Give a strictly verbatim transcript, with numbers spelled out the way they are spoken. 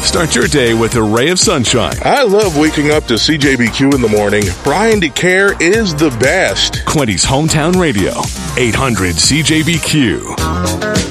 Start your day with a ray of sunshine. I love waking up to C J B Q in the morning. Brian DeCare is the best. Quincy's Hometown Radio, eight hundred C J B Q.